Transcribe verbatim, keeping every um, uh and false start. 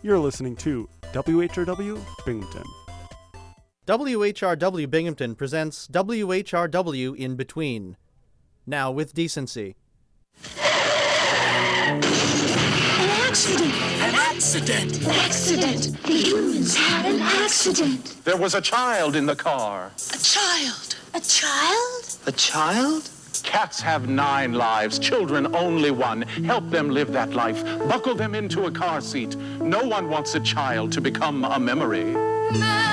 You're listening to W H R W Binghamton. W H R W Binghamton presents W H R W In Between. Now with decency. An accident! An accident! An accident! The humans had an accident! There was a child in the car. A child! A child? A child? Cats have nine lives, children only one. Help them live that life. Buckle them into a car seat. No one wants a child to become a memory.